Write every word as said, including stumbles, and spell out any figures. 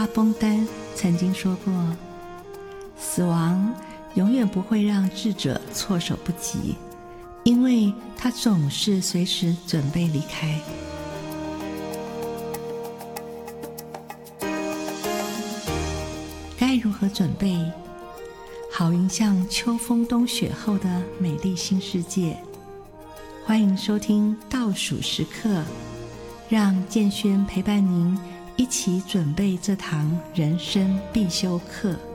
阿崩丹曾经说过，死亡永远不会让智者措手不及，因为他总是随时准备离开。该如何准备，好迎向秋风冬雪后的美丽新世界？欢迎收听倒数时刻，让建轩陪伴您一起准备这堂人生必修课。